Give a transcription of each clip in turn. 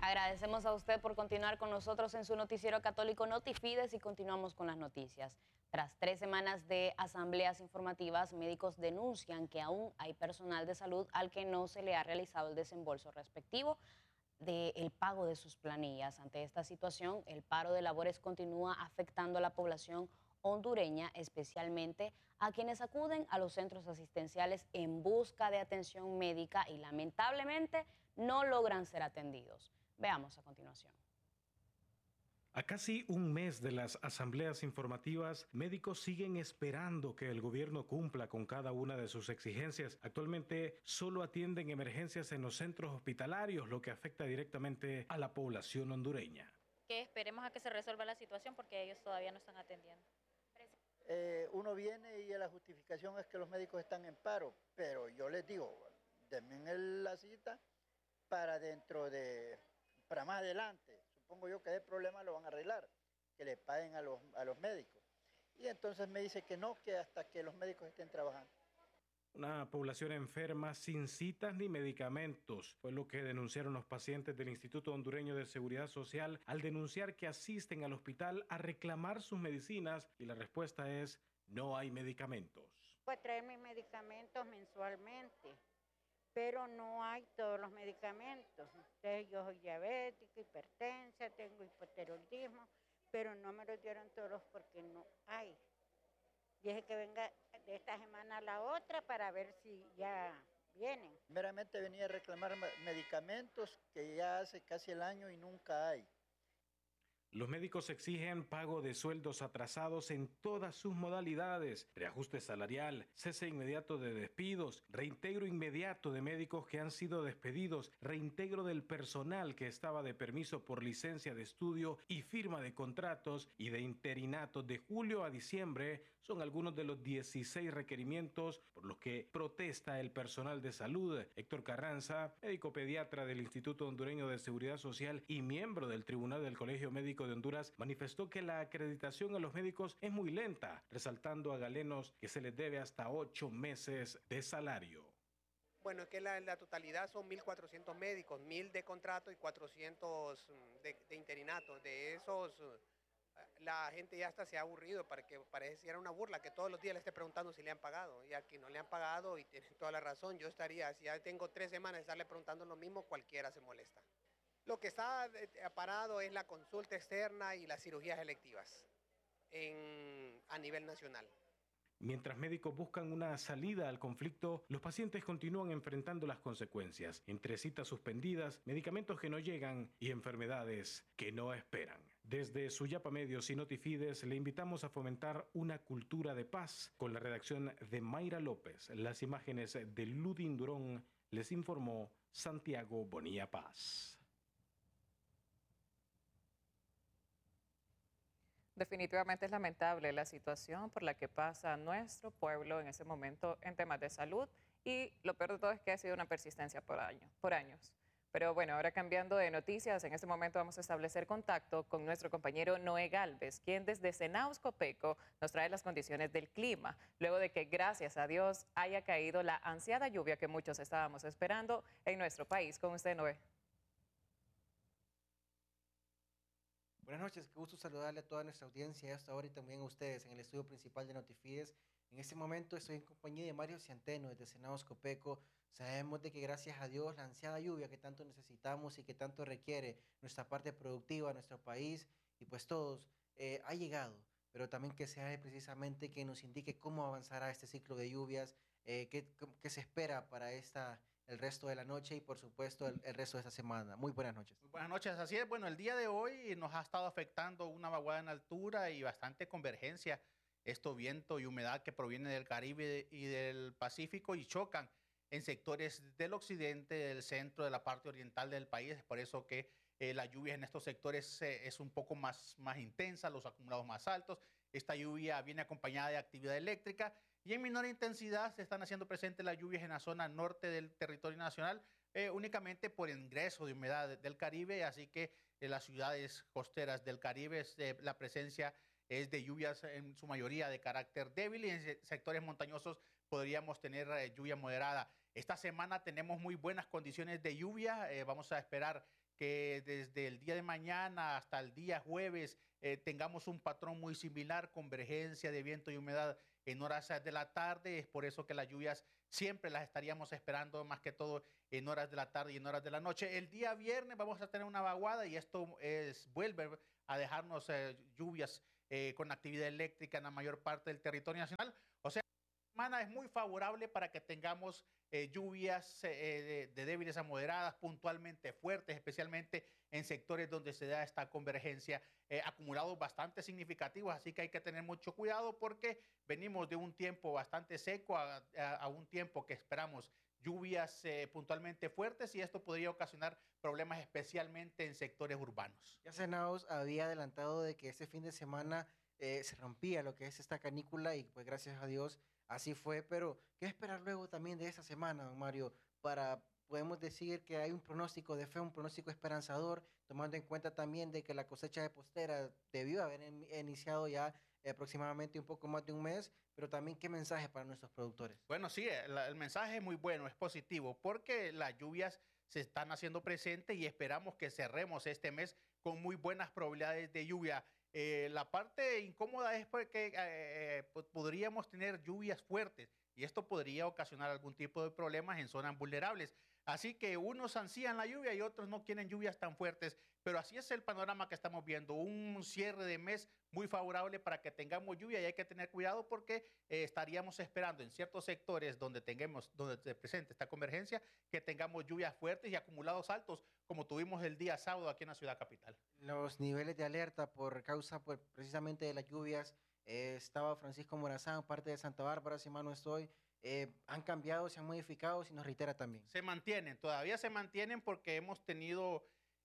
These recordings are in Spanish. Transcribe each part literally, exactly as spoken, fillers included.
Agradecemos a usted por continuar con nosotros en su noticiero católico Notifides y continuamos con las noticias. Tras tres semanas de asambleas informativas, médicos denuncian que aún hay personal de salud al que no se le ha realizado el desembolso respectivo del pago de sus planillas. Ante esta situación, el paro de labores continúa afectando a la población hondureña, especialmente a quienes acuden a los centros asistenciales en busca de atención médica y lamentablemente no logran ser atendidos. Veamos a continuación. A casi un mes de las asambleas informativas, médicos siguen esperando que el gobierno cumpla con cada una de sus exigencias. Actualmente solo atienden emergencias en los centros hospitalarios, lo que afecta directamente a la población hondureña. Que esperemos a que se resuelva la situación porque ellos todavía no están atendiendo. Eh, uno viene y la justificación es que los médicos están en paro, pero yo les digo, denme la cita para dentro de, para más adelante. Supongo yo que ese problema lo van a arreglar, que le paguen a los, a los médicos. Y entonces me dice que no, que hasta que los médicos estén trabajando. Una población enferma sin citas ni medicamentos, fue lo que denunciaron los pacientes del Instituto Hondureño de Seguridad Social al denunciar que asisten al hospital a reclamar sus medicinas y la respuesta es no hay medicamentos. Voy a traer mis medicamentos mensualmente, pero no hay todos los medicamentos. Entonces yo soy diabética, hipertensa, tengo hipotiroidismo, pero no me los dieron todos porque no hay. Dije que venga de esta semana a la otra para ver si ya vienen. Meramente venía a reclamar medicamentos que ya hace casi el año y nunca hay. Los médicos exigen pago de sueldos atrasados en todas sus modalidades, reajuste salarial, cese inmediato de despidos, reintegro inmediato de médicos que han sido despedidos, reintegro del personal que estaba de permiso por licencia de estudio y firma de contratos y de interinatos de julio a diciembre son algunos de los dieciséis requerimientos por los que protesta el personal de salud. Héctor Carranza, médico pediatra del Instituto Hondureño de Seguridad Social y miembro del Tribunal del Colegio Médico de Honduras, manifestó que la acreditación a los médicos es muy lenta, resaltando a galenos que se les debe hasta ocho meses de salario. Bueno, es que la, la totalidad son mil cuatrocientos médicos, mil de contrato y cuatrocientos de, de interinatos. De esos, la gente ya hasta se ha aburrido, para que pareciera una burla que todos los días le esté preguntando si le han pagado. Y aquí no le han pagado y tienen toda la razón. Yo estaría, si ya tengo tres semanas de estarle preguntando lo mismo, cualquiera se molesta. Lo que está parado es la consulta externa y las cirugías electivas en, a nivel nacional. Mientras médicos buscan una salida al conflicto, los pacientes continúan enfrentando las consecuencias, entre citas suspendidas, medicamentos que no llegan y enfermedades que no esperan. Desde Suyapa Medios y Notifides le invitamos a fomentar una cultura de paz. Con la redacción de Mayra López, las imágenes de Ludin Durón, les informó Santiago Bonilla Paz. Definitivamente es lamentable la situación por la que pasa nuestro pueblo en ese momento en temas de salud y lo peor de todo es que ha sido una persistencia por, año, por años. Pero bueno, ahora cambiando de noticias, en este momento vamos a establecer contacto con nuestro compañero Noé Galvez, quien desde Senaos Copeco nos trae las condiciones del clima, luego de que gracias a Dios haya caído la ansiada lluvia que muchos estábamos esperando en nuestro país. Con usted, Noé. Buenas noches, qué gusto saludarle a toda nuestra audiencia hasta ahora y también a ustedes en el estudio principal de Notifides. En este momento estoy en compañía de Mario Cianteno desde Senaos Copeco. Sabemos de que gracias a Dios la ansiada lluvia que tanto necesitamos y que tanto requiere nuestra parte productiva, nuestro país y pues todos, eh, ha llegado. Pero también que sea precisamente que nos indique cómo avanzará este ciclo de lluvias, eh, qué, qué se espera para esta... el resto de la noche y por supuesto el, el resto de esta semana. Muy buenas noches. Muy buenas noches, así es. Bueno, el día de hoy nos ha estado afectando una vaguada en altura y bastante convergencia. Esto viento y humedad que proviene del Caribe y del Pacífico y chocan en sectores del occidente, del centro, de la parte oriental del país. Es por eso que eh, la lluvia en estos sectores eh, es un poco más, más intensa, los acumulados más altos. Esta lluvia viene acompañada de actividad eléctrica. Y en menor intensidad se están haciendo presentes las lluvias en la zona norte del territorio nacional, eh, únicamente por ingreso de humedad del Caribe, así que en las ciudades costeras del Caribe eh, la presencia es de lluvias en su mayoría de carácter débil y en sectores montañosos podríamos tener eh, lluvia moderada. Esta semana tenemos muy buenas condiciones de lluvia, eh, vamos a esperar que desde el día de mañana hasta el día jueves eh, tengamos un patrón muy similar, convergencia de viento y humedad en horas de la tarde. Es por eso que las lluvias siempre las estaríamos esperando, más que todo en horas de la tarde y en horas de la noche. El día viernes vamos a tener una vaguada y esto es, vuelve a dejarnos eh, lluvias eh, con actividad eléctrica en la mayor parte del territorio nacional. O sea, la semana es muy favorable para que tengamos eh, lluvias eh, de, de débiles a moderadas, puntualmente fuertes, especialmente en sectores donde se da esta convergencia, eh, acumulados bastante significativos, así que hay que tener mucho cuidado porque venimos de un tiempo bastante seco a, a, a un tiempo que esperamos lluvias eh, puntualmente fuertes, y esto podría ocasionar problemas especialmente en sectores urbanos. Ya Senaos había adelantado de que este fin de semana eh, se rompía lo que es esta canícula y pues gracias a Dios así fue, pero ¿qué esperar luego también de esta semana, don Mario? Para, podemos decir que hay un pronóstico de fe, un pronóstico esperanzador, tomando en cuenta también de que la cosecha de postera debió haber in- iniciado ya eh, aproximadamente un poco más de un mes, pero también qué mensaje para nuestros productores. Bueno, sí, el, el mensaje es muy bueno, es positivo, porque las lluvias se están haciendo presentes y esperamos que cerremos este mes con muy buenas probabilidades de lluvia. Eh, la parte incómoda es porque eh, pues, podríamos tener lluvias fuertes y esto podría ocasionar algún tipo de problemas en zonas vulnerables. Así que unos ansían la lluvia y otros no quieren lluvias tan fuertes, pero así es el panorama que estamos viendo, un cierre de mes muy favorable para que tengamos lluvia, y hay que tener cuidado porque eh, estaríamos esperando en ciertos sectores donde tengamos, donde se presente esta convergencia, que tengamos lluvias fuertes y acumulados altos, como tuvimos el día sábado aquí en la ciudad capital. Los niveles de alerta por causa pues, precisamente de las lluvias, eh, estaba Francisco Morazán, parte de Santa Bárbara, si mal no estoy, eh, han cambiado, se han modificado, si nos reitera también. Se mantienen, todavía se mantienen porque hemos tenido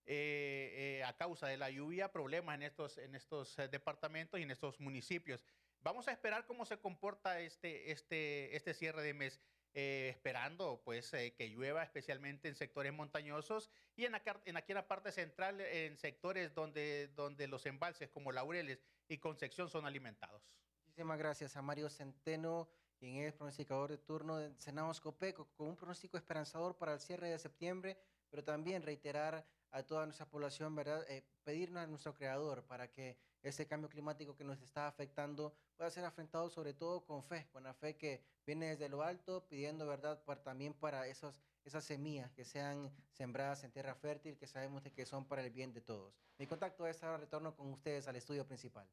eh, eh, a causa de la lluvia problemas en estos, en estos eh, departamentos y en estos municipios. Vamos a esperar cómo se comporta este, este, este cierre de mes, eh, esperando pues eh, que llueva especialmente en sectores montañosos y en, acá, en aquí en la parte central, en sectores donde, donde los embalses como Laureles y Concepción son alimentados. Muchísimas gracias a Mario Centeno, quien es pronosticador de turno de Senados Copeco, con un pronóstico esperanzador para el cierre de septiembre, pero también reiterar a toda nuestra población, ¿verdad? Eh, pedirnos a nuestro creador para que ese cambio climático que nos está afectando pueda ser afrontado sobre todo con fe, con la fe que viene desde lo alto, pidiendo, ¿verdad?, para, también para esos, esas semillas que sean sembradas en tierra fértil, que sabemos de que son para el bien de todos. Mi contacto es ahora retorno con ustedes al estudio principal.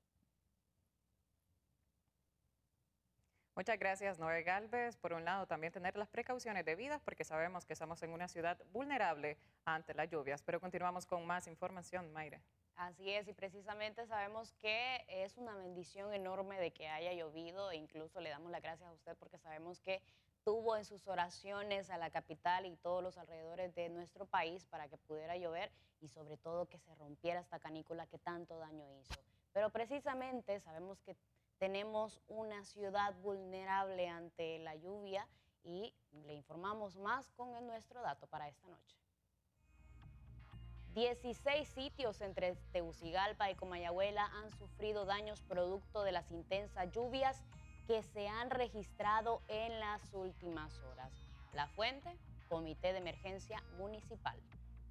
Muchas gracias, Noé Galvez. Por un lado, también tener las precauciones debidas porque sabemos que estamos en una ciudad vulnerable ante las lluvias. Pero continuamos con más información, Mayra. Así es, y precisamente sabemos que es una bendición enorme de que haya llovido, e incluso le damos las gracias a usted porque sabemos que tuvo en sus oraciones a la capital y todos los alrededores de nuestro país para que pudiera llover y sobre todo que se rompiera esta canícula que tanto daño hizo. Pero precisamente sabemos que tenemos una ciudad vulnerable ante la lluvia y le informamos más con el nuestro dato para esta noche. dieciséis sitios entre Tegucigalpa y Comayagüela han sufrido daños producto de las intensas lluvias que se han registrado en las últimas horas. La fuente, Comité de Emergencia Municipal.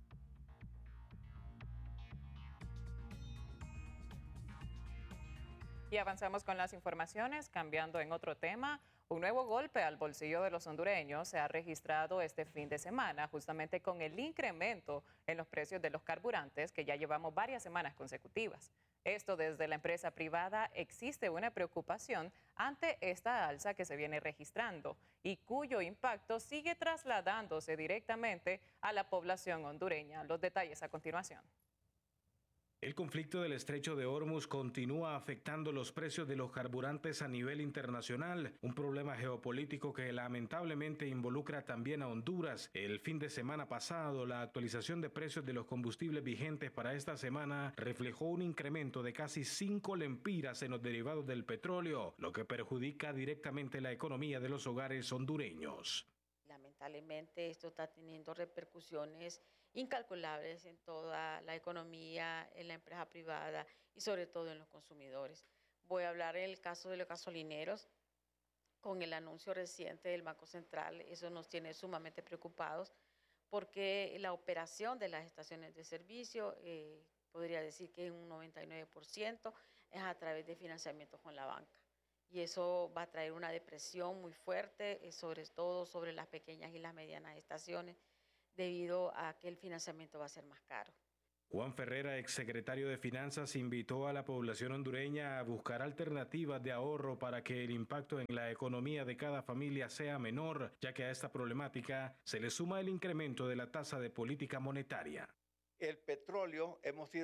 Y avanzamos con las informaciones, cambiando en otro tema. Un nuevo golpe al bolsillo de los hondureños se ha registrado este fin de semana, justamente con el incremento en los precios de los carburantes que ya llevamos varias semanas consecutivas. Esto desde la empresa privada existe una preocupación ante esta alza que se viene registrando y cuyo impacto sigue trasladándose directamente a la población hondureña. Los detalles a continuación. El conflicto del estrecho de Hormuz continúa afectando los precios de los carburantes a nivel internacional, un problema geopolítico que lamentablemente involucra también a Honduras. El fin de semana pasado, la actualización de precios de los combustibles vigentes para esta semana reflejó un incremento de casi cinco lempiras en los derivados del petróleo, lo que perjudica directamente la economía de los hogares hondureños. Lamentablemente esto está teniendo repercusiones incalculables en toda la economía, en la empresa privada y sobre todo en los consumidores. Voy a hablar en el caso de los gasolineros, con el anuncio reciente del Banco Central, eso nos tiene sumamente preocupados porque la operación de las estaciones de servicio, eh, podría decir que un noventa y nueve por ciento es a través de financiamiento con la banca. Y eso va a traer una depresión muy fuerte, eh, sobre todo sobre las pequeñas y las medianas estaciones, debido a que el financiamiento va a ser más caro. Juan Ferrera, exsecretario de Finanzas, invitó a la población hondureña a buscar alternativas de ahorro para que el impacto en la economía de cada familia sea menor, ya que a esta problemática se le suma el incremento de la tasa de política monetaria. El petróleo, hemos sido